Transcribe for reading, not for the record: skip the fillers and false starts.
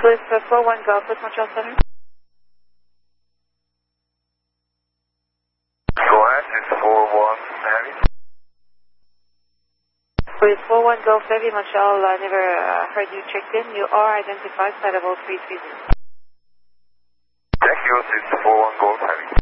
Swiss 41 Golf with Montreal Center. Go ahead, it's 41 Heavy. Swiss 41 Golf Heavy, Montreal, I never heard you checked in. You are identified, side of 0330. Thank you, it's 41 Golf Heavy.